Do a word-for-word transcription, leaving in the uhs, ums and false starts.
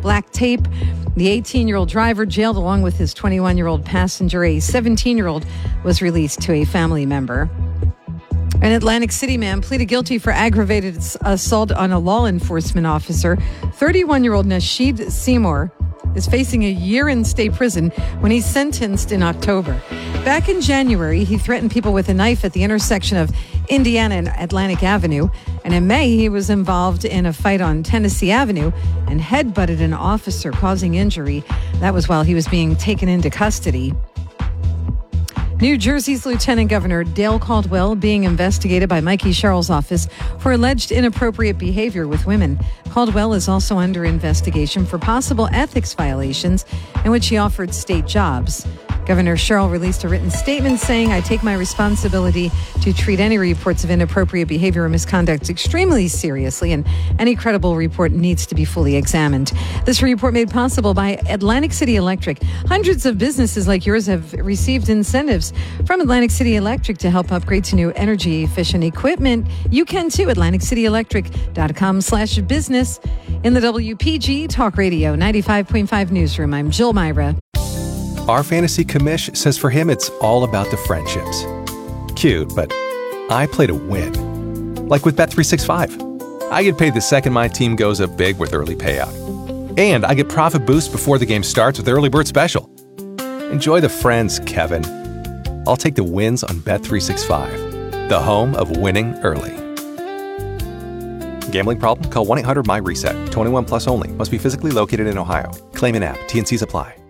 black tape. The eighteen-year-old driver jailed along with his twenty-one-year-old passenger. A seventeen-year-old was released to a family member. An Atlantic City man pleaded guilty for aggravated assault on a law enforcement officer. thirty-one-year-old Nasheed Seymour is facing a year in state prison when he's sentenced in October. Back in January, he threatened people with a knife at the intersection of Indiana and Atlantic Avenue. And in May, he was involved in a fight on Tennessee Avenue and headbutted an officer, causing injury. That was while he was being taken into custody. New Jersey's Lieutenant Governor Dale Caldwell being investigated by Mikey Sherrill's office for alleged inappropriate behavior with women. Caldwell is also under investigation for possible ethics violations in which he offered state jobs. Governor Sherrill released a written statement saying, "I take my responsibility to treat any reports of inappropriate behavior or misconduct extremely seriously, and any credible report needs to be fully examined." This report made possible by Atlantic City Electric. Hundreds of businesses like yours have received incentives from Atlantic City Electric to help upgrade to new energy-efficient equipment. You can too. Atlantic City Electric dot com slash business. In the W P G Talk Radio ninety-five point five newsroom, I'm Jill Myra. Our fantasy commish says for him it's all about the friendships. Cute, but I play to win. Like with Bet three sixty-five. I get paid the second my team goes up big with early payout. And I get profit boost before the game starts with Early Bird Special. Enjoy the friends, Kevin. I'll take the wins on Bet three sixty-five, the home of winning early. Gambling problem? Call one eight hundred M Y RESET. twenty-one plus only. Must be physically located in Ohio. Claim in app. T and Cs apply.